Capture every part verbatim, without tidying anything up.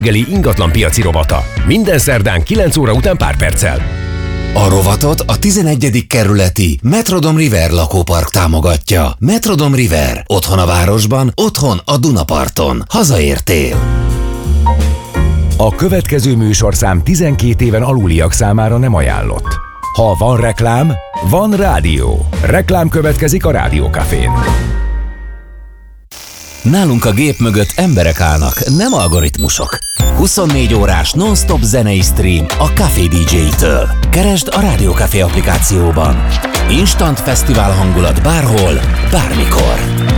Reggeli ingatlan piaci rovata. Minden szerdán kilenc óra után pár perccel. A rovatot a tizenegyedik kerületi Metrodom River lakópark támogatja. Metrodom River. Otthon a városban, otthon a Dunaparton. Hazaértél. A következő műsorszám tizenkét éven aluliak számára nem ajánlott. Ha van reklám, van rádió. Reklám következik a Rádió Cafén. Nálunk a gép mögött emberek állnak, nem algoritmusok. huszonnégy órás non-stop zenei stream a Café dé dzsé-től. Keresd a Rádió Café applikációban. Instant fesztivál hangulat bárhol, bármikor.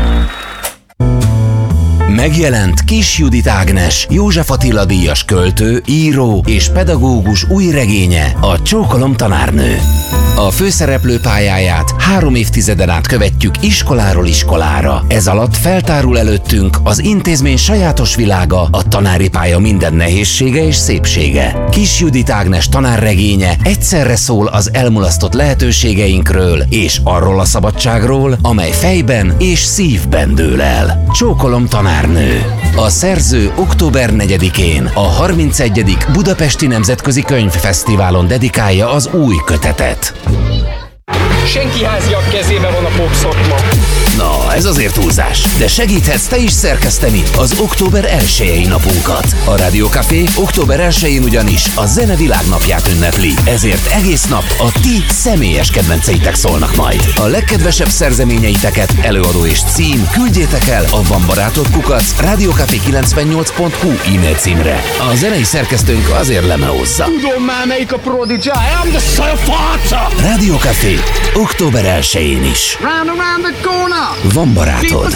Megjelent Kiss Judit Ágnes, József Attila díjas költő, író és pedagógus új regénye, a Csókolom tanárnő. A főszereplő pályáját három évtizeden át követjük iskoláról iskolára. Ez alatt feltárul előttünk az intézmény sajátos világa, a tanári pálya minden nehézsége és szépsége. Kiss Judit Ágnes tanárregénye egyszerre szól az elmulasztott lehetőségeinkről és arról a szabadságról, amely fejben és szívben dől el. Csókolom tanárnő. A szerző október negyedikén a harmincegyedik Budapesti Nemzetközi Könyvfesztiválon dedikálja az új kötetet. Senki háziak kezében van a popszakma. Na, ez azért túlzás, de segíthetsz te is szerkeszteni az október elsejei napunkat. A Rádió Café október elsején ugyanis a Zene Világnapját ünnepli, ezért egész nap a ti személyes kedvenceitek szólnak majd. A legkedvesebb szerzeményeiteket, előadó és cím küldjétek el a Van Barátod kukac rádiócafé kilencvennyolc pont hu e-mail címre. A zenei szerkesztőnk azért lemelózza. Tudom már melyik a Prodigy, I am the Szajafáca! Rádió Café október elsején is. Round around the corner. Van Barátod.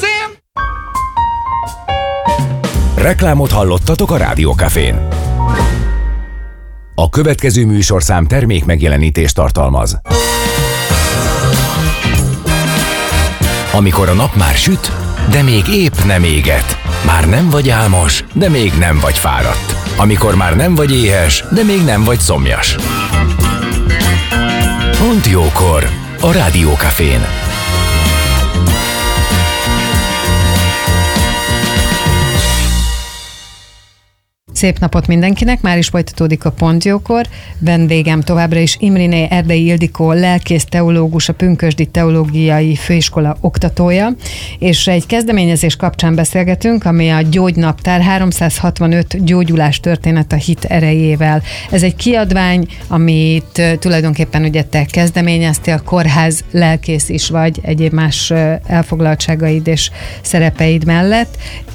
Reklámot hallottatok a Rádió Cafén. A következő műsorszám termék megjelenítést tartalmaz. Amikor a nap már süt, de még épp nem éget. Már nem vagy álmos, de még nem vagy fáradt. Amikor már nem vagy éhes, de még nem vagy szomjas. Pont jókor a Rádió Cafén. Szép napot mindenkinek, már is folytatódik a Pont Jókor. Vendégem továbbra is Imréné Erdei Ildikó, lelkész teológus, a Pünkösdi Teológiai Főiskola oktatója, és egy kezdeményezés kapcsán beszélgetünk, ami a Gyógynaptár háromszázhatvanöt gyógyulás történet a hit erejével. Ez egy kiadvány, amit tulajdonképpen ugye te kezdeményeztél, kórház lelkész is vagy, egyéb más elfoglaltságaid és szerepeid mellett,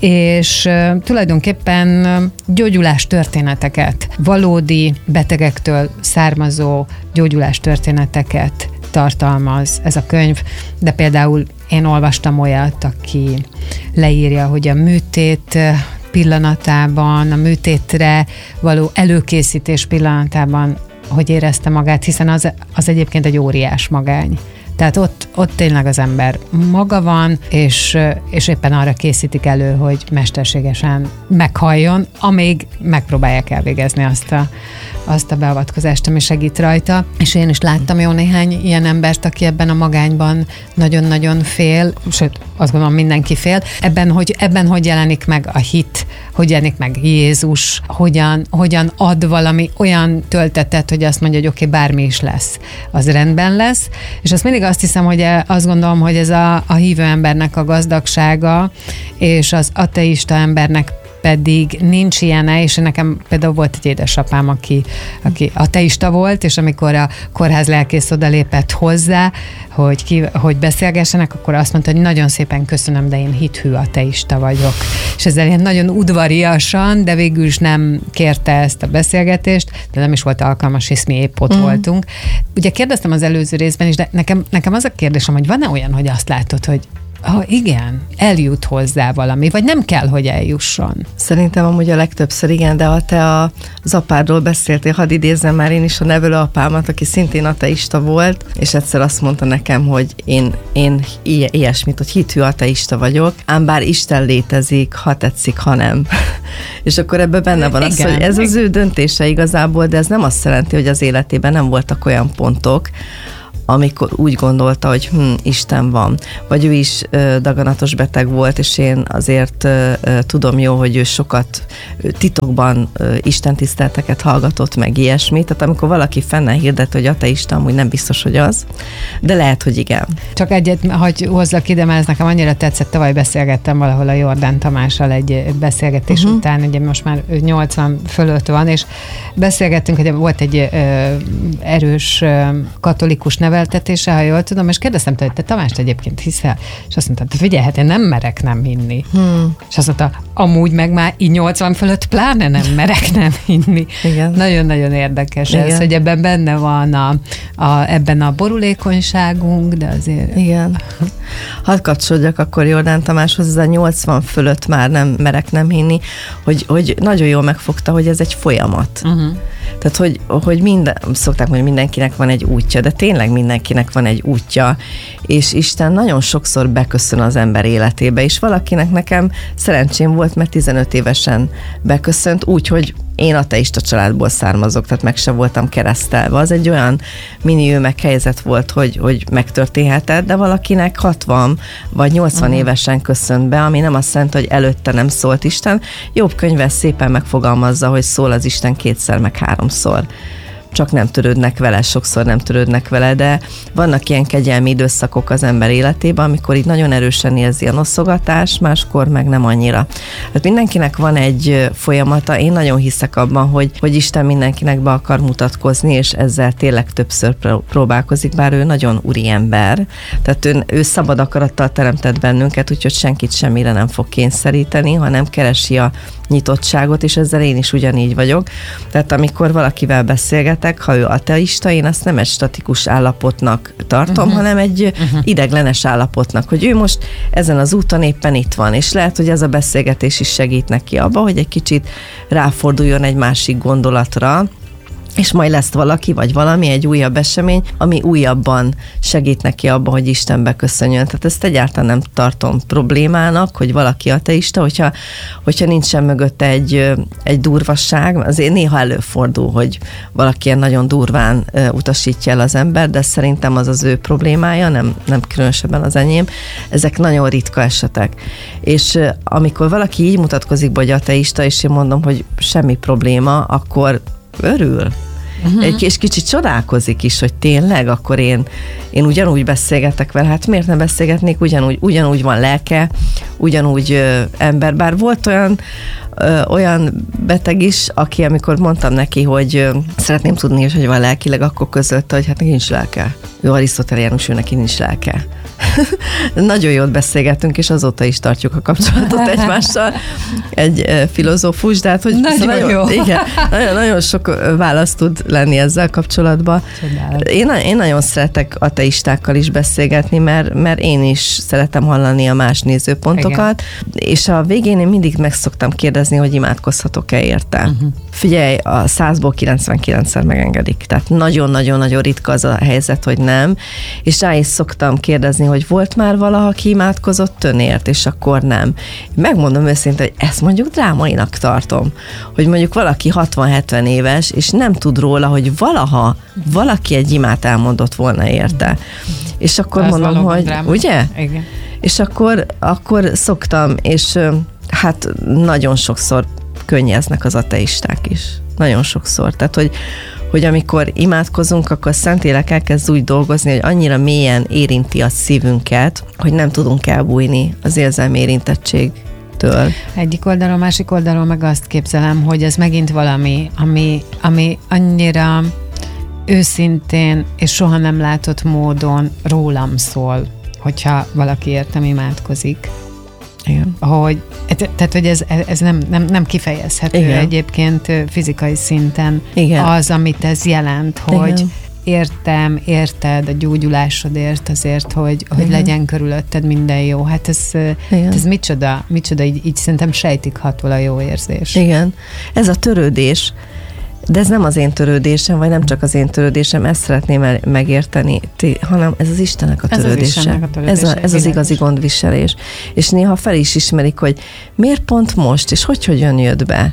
és tulajdonképpen gyógyulás történeteket, valódi betegektől származó gyógyulás történeteket tartalmaz ez a könyv, de például én olvastam olyat, aki leírja, hogy a műtét pillanatában, a műtétre való előkészítés pillanatában hogy érezte magát, hiszen az, az egyébként egy óriás magány. Tehát ott, ott tényleg az ember maga van, és, és éppen arra készítik elő, hogy mesterségesen meghalljon, amíg megpróbálják elvégezni azt a, azt a beavatkozást, ami segít rajta. És én is láttam jó néhány ilyen embert, aki ebben a magányban nagyon-nagyon fél, sőt, azt gondolom mindenki fél. Ebben hogy, ebben hogy jelenik meg a hit, hogy jelenik meg Jézus, hogyan, hogyan ad valami olyan töltetet, hogy azt mondja, hogy oké, okay, bármi is lesz, az rendben lesz. És azt mindig azt hiszem, hogy azt gondolom, hogy ez a, a hívő embernek a gazdagsága, és az ateista embernek pedig nincs ilyene, és nekem például volt egy édesapám, aki, aki ateista volt, és amikor a kórház lelkész odalépett hozzá, hogy, ki, hogy beszélgessenek, akkor azt mondta, hogy nagyon szépen köszönöm, de én hithű ateista vagyok. És ezzel ilyen nagyon udvariasan, de végül is nem kérte ezt a beszélgetést, de nem is volt alkalmas, hisz mi épp ott mm. voltunk. Ugye kérdeztem az előző részben is, de nekem, nekem az a kérdésem, hogy van-e olyan, hogy azt látod, hogy ha igen, eljut hozzá valami, vagy nem kell, hogy eljusson? Szerintem amúgy a legtöbbször igen, de ha te a, az apádról beszéltél, hadd idézzem már én is a nevelő apámat, aki szintén ateista volt, és egyszer azt mondta nekem, hogy én, én ilyesmit, hogy hithű ateista vagyok, ám bár Isten létezik, ha tetszik, ha nem. És akkor ebben benne van igen, az, hogy ez az ő döntése igazából, de ez nem azt jelenti, hogy az életében nem voltak olyan pontok, amikor úgy gondolta, hogy hm, Isten van. Vagy ő is ö, daganatos beteg volt, és én azért ö, ö, tudom jó, hogy ő sokat ö, titokban ö, istentiszteleteket hallgatott, meg ilyesmit. Tehát amikor valaki fennel hirdet, hogy ateista, amúgy nem biztos, hogy az, de lehet, hogy igen. Csak egyet, hogy hozzak ide, mert ez nekem annyira tetszett, tavaly beszélgettem valahol a Jordán Tamással egy beszélgetés uh-huh. után, ugye most már nyolcvan fölött van, és beszélgettünk, hogy volt egy ö, erős ö, katolikus neveltetése, ha jól tudom, és kérdeztem tőle, hogy te Tamást egyébként hiszel? És azt mondta, figyelj, hát én nem merek nem hinni. Hmm. És azt mondta, amúgy meg már így nyolcvan fölött pláne nem merek nem hinni. Igen. Nagyon-nagyon érdekes igen. ez, hogy ebben benne van a, a, ebben a borulékonyságunk, de azért... Igen. Hadd kapcsolódjak akkor Jordán Tamáshoz, ez a nyolcvan fölött már nem merek nem hinni, hogy, hogy nagyon jól megfogta, hogy ez egy folyamat. Uh-huh. Tehát, hogy, hogy minden, szokták mondani, mindenkinek van egy útja, de tényleg mindenkinek van egy útja, és Isten nagyon sokszor beköszön az ember életébe, és valakinek nekem szerencsém volt, mert tizenöt évesen beköszönt, úgy, hogy én ateista családból származok, tehát meg se voltam keresztelve. Az egy olyan mini meghelyzet volt, hogy, hogy megtörténhetett, de valakinek hatvan vagy nyolcvan uh-huh. évesen köszönt be, ami nem azt jelenti, hogy előtte nem szólt Isten. Jobb könyve szépen megfogalmazza, hogy szól az Isten kétszer, meg háromszor. Csak nem törődnek vele, sokszor nem törődnek vele, de vannak ilyen kegyelmi időszakok az ember életében, amikor így nagyon erősen érzi a noszogatás, máskor meg nem annyira. Hát mindenkinek van egy folyamata, én nagyon hiszek abban, hogy, hogy Isten mindenkinek be akar mutatkozni, és ezzel tényleg többször próbálkozik, bár ő nagyon úri ember, tehát ő, ő szabad akarattal teremtett bennünket, úgyhogy senkit semmire nem fog kényszeríteni, hanem keresi a nyitottságot, és ezzel én is ugyanígy vagyok. Tehát amikor valakivel beszélgetek, ha ő ateista, én azt nem egy statikus állapotnak tartom, uh-huh. hanem egy uh-huh. ideglenes állapotnak, hogy ő most ezen az úton éppen itt van, és lehet, hogy ez a beszélgetés is segít neki abba, hogy egy kicsit ráforduljon egy másik gondolatra, és majd lesz valaki, vagy valami, egy újabb esemény, ami újabban segít neki abba, hogy Isten beköszönjön. Tehát ezt egyáltalán nem tartom problémának, hogy valaki ateista, hogyha, hogyha nincsen mögötte egy, egy durvasság. Azért néha előfordul, hogy valaki ilyen nagyon durván utasítja el az ember, de szerintem az az ő problémája, nem, nem különösebben az enyém. Ezek nagyon ritka esetek. És amikor valaki így mutatkozik be, hogy ateista, és én mondom, hogy semmi probléma, akkor örül. Uh-huh. Egy kis kicsit csodálkozik is, hogy tényleg, akkor én, én ugyanúgy beszélgetek vele, hát miért nem beszélgetnék, ugyanúgy, ugyanúgy van lelke, ugyanúgy ö, ember, bár volt olyan ö, olyan beteg is, aki amikor mondtam neki, hogy ö, szeretném tudni is, hogy van lelkileg, akkor közölte, hogy hát neki nincs lelke. Ő arisztotelénus, ő neki nincs lelke. Nagyon jót beszélgettünk, és azóta is tartjuk a kapcsolatot egymással. Egy uh, filozófus, de hát, hogy nagyon, nagyon jó. Igen, nagyon, nagyon sok választ tud lenni ezzel kapcsolatban. Én, én nagyon szeretek ateistákkal is beszélgetni, mert, mert én is szeretem hallani a más nézőpontokat, igen. És a végén én mindig meg szoktam kérdezni, hogy imádkozhatok-e érte. Uh-huh. Figyelj, a százból kilencvenkilencszer megengedik. Tehát nagyon-nagyon-nagyon ritka az a helyzet, hogy nem. És rá is szoktam kérdezni, hogy volt már valaha, aki imádkozott önért, és akkor nem. Megmondom őszintén, hogy ezt mondjuk drámainak tartom. Hogy mondjuk valaki hatvan-hetven éves, és nem tud róla, hogy valaha valaki egy imát elmondott volna érte. És akkor ez mondom, hogy dráma. Ugye? Igen. És akkor, akkor szoktam, és hát nagyon sokszor könnyeznek az ateisták is. Nagyon sokszor. Tehát, hogy hogy amikor imádkozunk, akkor a Szentlélek elkezd úgy dolgozni, hogy annyira mélyen érinti a szívünket, hogy nem tudunk elbújni az érzelmi érintettségtől. Egyik oldalon, másik oldalon meg azt képzelem, hogy ez megint valami, ami, ami annyira őszintén és soha nem látott módon rólam szól, hogyha valaki értem imádkozik. Igen. Hogy, tehát, hogy ez, ez nem, nem, nem kifejezhető. Igen. Egyébként fizikai szinten. Igen. Az, amit ez jelent, hogy igen. értem, érted a gyógyulásodért azért, hogy, hogy legyen körülötted minden jó. Hát ez, ez micsoda, micsoda így, így szerintem sejtik hatol a jó érzés. Igen. Ez a törődés. De ez nem az én törődésem, vagy nem csak az én törődésem, ezt szeretném megérteni, hanem ez az Istennek a törődése. Ez, a törődése. ez, a, ez az igazi gondviselés. És néha fel is ismerik, hogy miért pont most, és hogy hogyan jött be.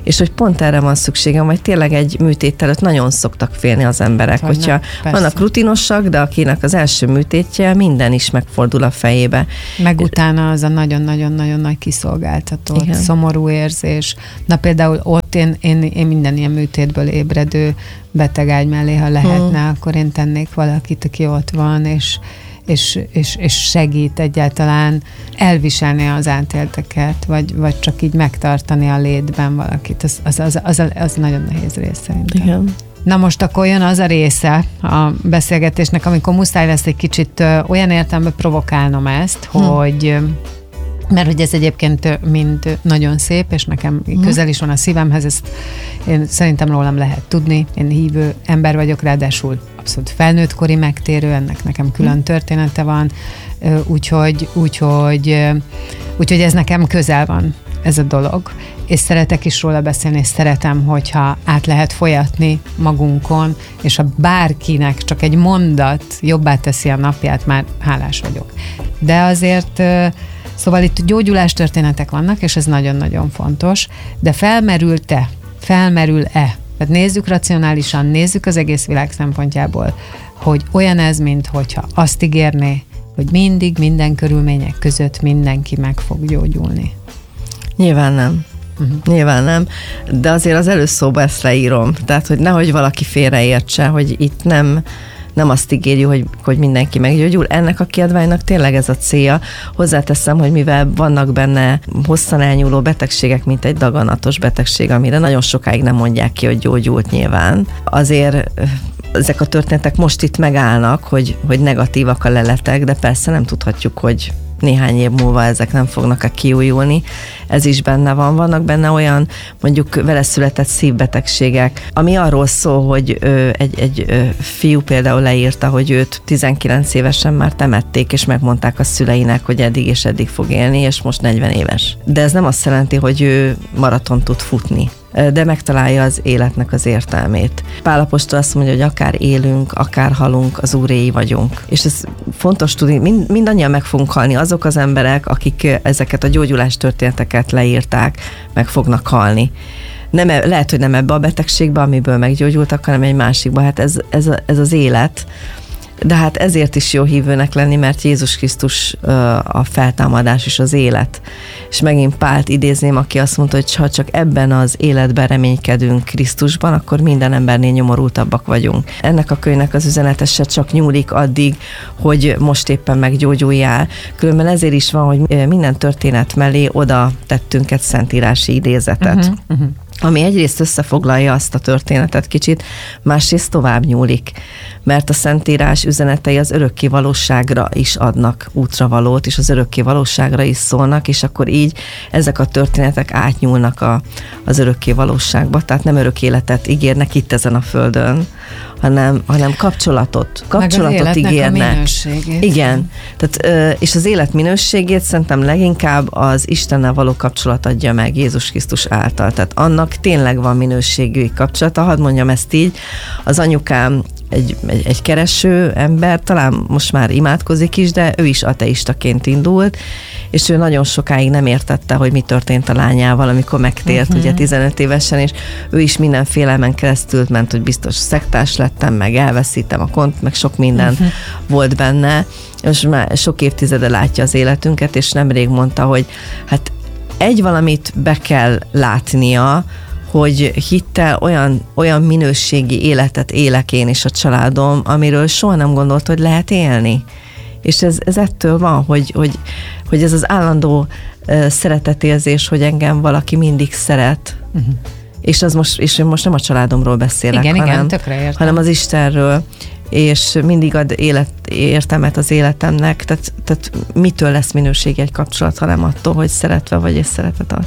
és hogy pont erre van szükségem, vagy tényleg egy műtét előtt nagyon szoktak félni az emberek, Hogy hogyha nem, vannak rutinosak, de akinek az első műtétje, minden is megfordul a fejébe. Meg utána az a nagyon-nagyon-nagyon nagy kiszolgáltatott, Igen. szomorú érzés. Na például ott én, én, én minden ilyen műtétből ébredő betegágy mellé, ha lehetne, hmm. akkor én tennék valakit, aki ott van, és És, és, és segít egyáltalán elviselni az átélteket, vagy, vagy csak így megtartani a létben valakit. Az, az, az, az, az nagyon nehéz rész szerintem. Igen. Na most akkor jön az a része a beszélgetésnek, amikor muszáj lesz egy kicsit ö, olyan értelemben provokálnom ezt, hm. hogy mert hogy ez egyébként mind nagyon szép, és nekem hm. közel is van a szívemhez, ezt én szerintem rólam lehet tudni. Én hívő ember vagyok, ráadásul abszolút felnőttkori megtérő, ennek nekem külön története van, úgyhogy, úgyhogy, úgyhogy ez nekem közel van, ez a dolog. És szeretek is róla beszélni, és szeretem, hogyha át lehet folyatni magunkon, és ha bárkinek csak egy mondat jobbá teszi a napját, már hálás vagyok. De azért, szóval itt gyógyulás történetek vannak, és ez nagyon-nagyon fontos, de felmerül-e, felmerül-e, tehát nézzük racionálisan, nézzük az egész világ szempontjából, hogy olyan ez, mint hogyha azt ígérné, hogy mindig, minden körülmények között mindenki meg fog gyógyulni. Nyilván nem. Uh-huh. Nyilván nem, de azért az előszóba ezt leírom, tehát hogy nehogy valaki félreértse, hogy itt nem nem azt ígérjük, hogy, hogy mindenki meggyógyul. Ennek a kiadványnak tényleg ez a célja. Hozzáteszem, hogy mivel vannak benne hosszan elnyúló betegségek, mint egy daganatos betegség, amire nagyon sokáig nem mondják ki, hogy gyógyult nyilván, azért ezek a történetek most itt megállnak, hogy, hogy negatívak a leletek, de persze nem tudhatjuk, hogy néhány év múlva ezek nem fognak-e kiújulni. Ez is benne van. Vannak benne olyan, mondjuk vele született szívbetegségek, ami arról szól, hogy ö, egy, egy ö, fiú például leírta, hogy őt tizenkilenc évesen már temették, és megmondták a szüleinek, hogy eddig és eddig fog élni, és most negyven éves. De ez nem azt jelenti, hogy ő maraton tud futni, de megtalálja az életnek az értelmét. Pál apostol azt mondja, hogy akár élünk, akár halunk, az Úréi vagyunk. És ez fontos tudni, mind, mindannyian meg fogunk halni. Azok az emberek, akik ezeket a gyógyulás történeteket leírták, meg fognak halni. Nem, lehet, hogy nem ebbe a betegségbe, amiből meggyógyultak, hanem egy másikba. Hát ez, ez, ez az élet. De hát ezért is jó hívőnek lenni, mert Jézus Krisztus a feltámadás és az élet. És megint Pált idézném, aki azt mondta, hogy ha csak ebben az életben reménykedünk Krisztusban, akkor minden embernél nyomorultabbak vagyunk. Ennek a könyvnek az üzenete se csak nyúlik addig, hogy most éppen meggyógyuljál. Különben ezért is van, hogy minden történet mellé oda tettünk egy szentírási idézetet. Uh-huh, uh-huh. Ami egyrészt összefoglalja azt a történetet kicsit, másrészt tovább nyúlik, mert a Szentírás üzenetei az örökké valóságra is adnak útravalót, és az örökké valóságra is szólnak, és akkor így ezek a történetek átnyúlnak a, az örökké valóságba, tehát nem örök életet ígérnek itt ezen a földön, hanem, hanem kapcsolatot, kapcsolatot ígérnek. Igen, tehát, és az élet minőségét szerintem leginkább az Istennel való kapcsolat adja meg Jézus Krisztus által, tehát annak tényleg van minőségű kapcsolata, hadd mondjam ezt így, az anyukám egy, egy, egy kereső ember, talán most már imádkozik is, de ő is ateistaként indult, és ő nagyon sokáig nem értette, hogy mi történt a lányával, amikor megtért, uh-huh. ugye tizenöt évesen, és ő is mindenfélemen keresztül ment, hogy biztos szektás lettem, meg elveszítem a kont, meg sok minden uh-huh. volt benne, és már sok évtizede látja az életünket, és nemrég mondta, hogy hát egy valamit be kell látnia, hogy hittel olyan, olyan minőségi életet élek én és a családom, amiről soha nem gondolt, hogy lehet élni. És ez, ez ettől van, hogy, hogy, hogy ez az állandó uh, szeretetérzés, hogy engem valaki mindig szeret. Uh-huh. És, az most, és én most nem a családomról beszélek, igen, hanem, igen, tökre értem. hanem az Istenről, és mindig ad élet, értelmet az életemnek, tehát, tehát mitől lesz minőség egy kapcsolat, hanem attól, hogy szeretve vagy, és szeretet ad.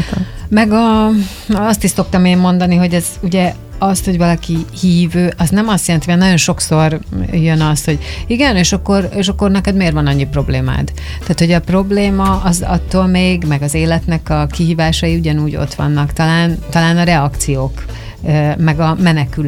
Meg a, azt is szoktam én mondani, hogy ez ugye azt, hogy valaki hívő, az nem azt jelenti, mert nagyon sokszor jön az, hogy igen, és akkor, és akkor neked miért van annyi problémád? Tehát, hogy a probléma az attól még, meg az életnek a kihívásai ugyanúgy ott vannak, talán, talán a reakciók, meg a menekülő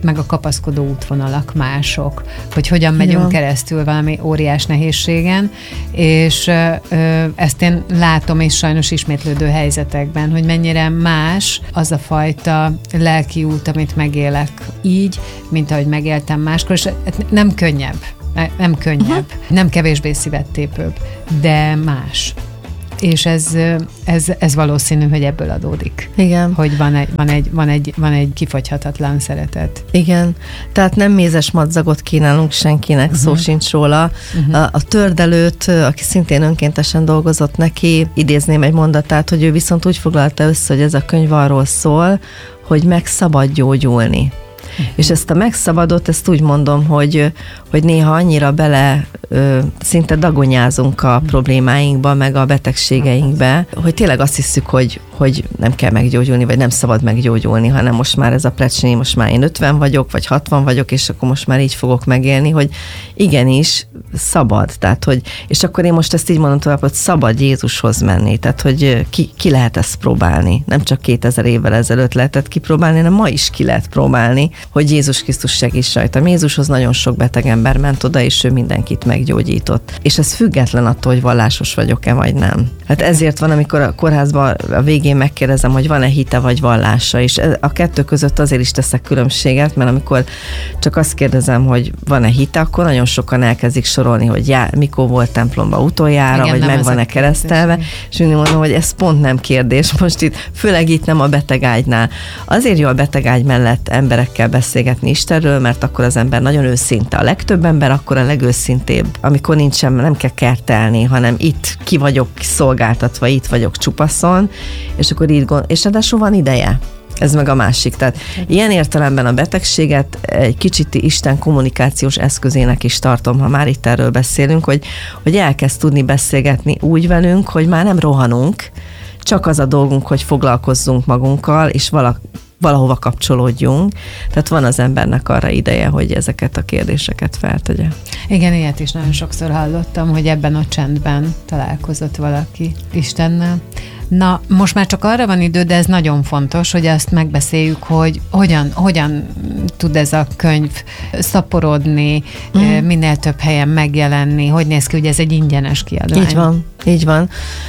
meg a kapaszkodó útvonalak mások, hogy hogyan megyünk ja. keresztül valami óriás nehézségen, és ö, ezt én látom, és sajnos ismétlődő helyzetekben, hogy mennyire más az a fajta lelki út, amit megélek így, mint ahogy megéltem máskor, és nem könnyebb, nem könnyebb, uh-huh. nem kevésbé szívettépőbb, de más. És ez, ez, ez valószínű, hogy ebből adódik. Igen. Hogy van egy, van egy, van egy, van egy kifogyhatatlan szeretet. Igen. Tehát nem mézes madzagot kínálunk senkinek, uh-huh. szó sincs róla. Uh-huh. A, a tördelőt, aki szintén önkéntesen dolgozott neki, idézném egy mondatát, hogy ő viszont úgy foglalta össze, hogy ez a könyv arról szól, hogy meg szabad gyógyulni. Uh-huh. És ezt a megszabadott, ezt úgy mondom, hogy, hogy néha annyira bele ö, szinte dagonyázunk a uh-huh. problémáinkba, meg a betegségeinkbe, hogy tényleg azt hiszük, hogy, hogy nem kell meggyógyulni, vagy nem szabad meggyógyulni, hanem most már ez a plecsni, most már én ötven vagyok, vagy hatvan vagyok, és akkor most már így fogok megélni, hogy igenis szabad. Tehát, hogy, és akkor én most ezt így mondom tovább, hogy szabad Jézushoz menni. Tehát, hogy ki, ki lehet ezt próbálni. Nem csak kétezer évvel ezelőtt lehetett kipróbálni, hanem ma is ki lehet próbálni, hogy Jézus Krisztus segíts rajta. Jézushoz nagyon sok beteg ember ment oda, és ő mindenkit meggyógyított. És ez független attól, hogy vallásos vagyok-e, vagy nem. Hát ezért van, amikor a kórházban a végén megkérdezem, hogy van-e hite vagy vallása, és a kettő között azért is teszek különbséget, mert amikor csak azt kérdezem, hogy van-e hite, akkor nagyon sokan elkezdik sorolni, hogy já, mikor volt templomba utoljára, igen, vagy meg van-e keresztelve, és mindig mondom, hogy ez pont nem kérdés. Most itt, főleg itt nem a betegágynál. Azért jó a betegágy mellett emberekkel beszélgetni Istenről, mert akkor az ember nagyon őszinte. A legtöbb ember akkor a legőszintébb, amikor nincsen, nem kell kertelni, hanem itt ki vagyok szolgáltatva, itt vagyok csupaszon, és akkor így gond, és ráadásul van ideje. Ez meg a másik. Tehát ilyen értelemben a betegséget egy kicsit Isten kommunikációs eszközének is tartom, ha már itt erről beszélünk, hogy, hogy elkezd tudni beszélgetni úgy velünk, hogy már nem rohanunk, csak az a dolgunk, hogy foglalkozzunk magunkkal, és vala, valahova kapcsolódjunk. Tehát van az embernek arra ideje, hogy ezeket a kérdéseket feltegye. Igen, ilyet is nagyon sokszor hallottam, hogy ebben a csendben találkozott valaki Istennel. Na, most már csak arra van idő, de ez nagyon fontos, hogy azt megbeszéljük, hogy hogyan, hogyan tud ez a könyv szaporodni, mm. minél több helyen megjelenni, hogy néz ki, hogy ez egy ingyenes kiadvány. Így van, így van.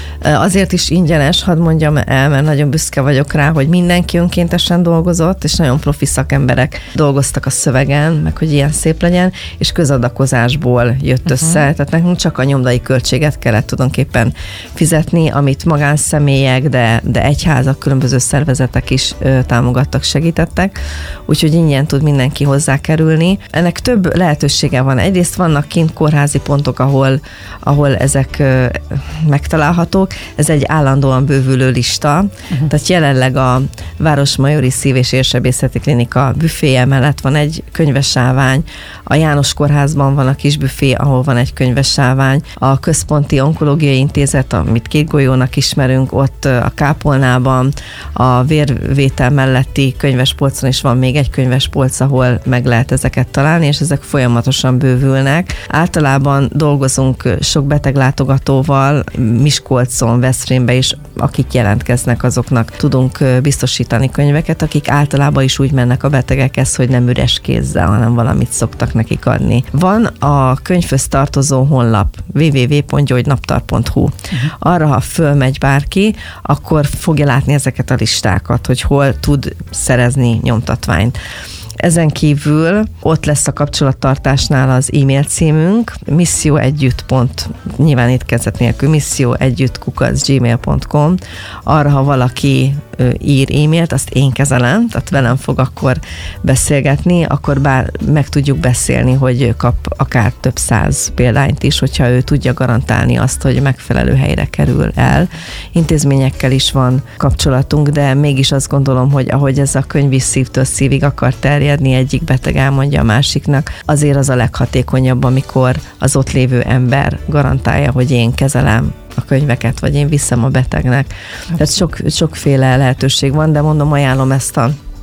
Azért is ingyenes, hadd mondjam el, mert nagyon büszke vagyok rá, hogy mindenki önkéntesen dolgozott, és nagyon profi szakemberek dolgoztak a szövegen, meg hogy ilyen szép legyen, és közadakozásból jött uh-huh. össze. Tehát nekünk csak a nyomdai költséget kellett tulajdonképpen fizetni, amit magánszemélyek, de, de egyházak, különböző szervezetek is ö, támogattak, segítettek, úgyhogy ingyen tud mindenki hozzákerülni. Ennek több lehetősége van. Egyrészt vannak kint kórházi pontok, ahol, ahol ezek ö, megtalálhatók. Ez egy állandóan bővülő lista, uh-huh. tehát jelenleg a Városmajori Szív- és Érsebészeti Klinika büféje mellett van egy könyvesállvány, a János Kórházban van a kis büfé, ahol van egy könyvesállvány, a Központi Onkológiai Intézet, amit Két Golyónak ismerünk, ott a Kápolnában, a vérvétel melletti könyvespolcon is van még egy könyvespolc, ahol meg lehet ezeket találni, és ezek folyamatosan bővülnek. Általában dolgozunk sok beteglátogatóval, Miskolcon, Veszprémbe is, akik jelentkeznek, azoknak tudunk biztosítani könyveket, akik általában is úgy mennek a betegekhez, hogy nem üres kézzel, hanem valamit szoktak nekik adni. Van a könyvhöz tartozó honlap double-u double-u double-u pont gyógynaptar pont hu. Uh-huh. Arra, ha fölmegy bárki, akkor fogja látni ezeket a listákat, hogy hol tud szerezni nyomtatványt. Ezen kívül ott lesz a kapcsolattartásnál az e-mail címünk, misszióegyütt. Nyilván étkezet nélkül, misszióegyütt kukac gmail pont com. Arra, ha valaki ír e-mailt, azt én kezelem, tehát velem fog akkor beszélgetni, akkor bár meg tudjuk beszélni, hogy kap akár több száz példányt is, hogyha ő tudja garantálni azt, hogy megfelelő helyre kerül el. Intézményekkel is van kapcsolatunk, de mégis azt gondolom, hogy ahogy ez a könyv is szívtől szívig akar terjedni, egyik beteg elmondja a másiknak, azért az a leghatékonyabb, amikor az ott lévő ember garantálja, hogy én kezelem a könyveket, vagy én viszem a betegnek. Tehát sok, sokféle lehetőség van, de mondom, ajánlom ezt a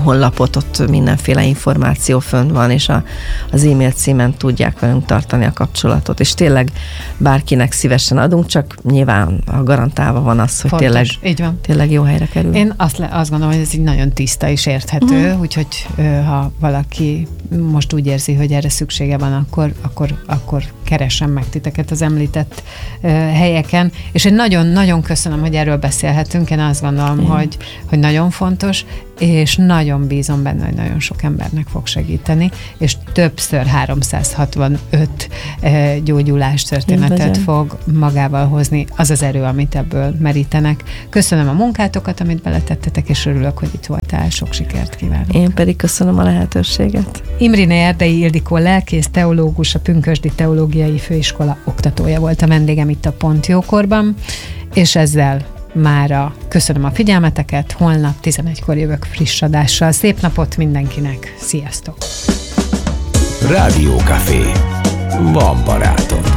honlapot, ott mindenféle információ fönn van, és a, az e-mail címen tudják velünk tartani a kapcsolatot, és tényleg bárkinek szívesen adunk, csak nyilván a garantálva van az, hogy Fontos, tényleg, így van. tényleg jó helyre kerül. Én azt, le, azt gondolom, hogy ez így nagyon tiszta és érthető, uh-huh. úgyhogy ha valaki most úgy érzi, hogy erre szüksége van, akkor, akkor, akkor keressen meg titeket az említett uh, helyeken. És én nagyon-nagyon köszönöm, hogy erről beszélhetünk. Én azt gondolom, hogy, hogy nagyon fontos, és nagyon bízom benne, hogy nagyon sok embernek fog segíteni, és többször háromszázhatvanöt uh, gyógyulás történetet fog magával hozni. Az az erő, amit ebből merítenek. Köszönöm a munkátokat, amit beletettetek, és örülök, hogy itt voltál. Sok sikert kívánok. Én pedig köszönöm a lehetőséget. Imriné Erdei Ildikó lelkész, teológus, a Pünkösdi Teológiai Főiskola oktatója volt a vendégem itt a Pont Jókorban, és ezzel mára köszönöm a figyelmeteket, holnap tizenegykor jövök friss adással. Szép napot mindenkinek, sziasztok! Rádiókafé. Van barátom.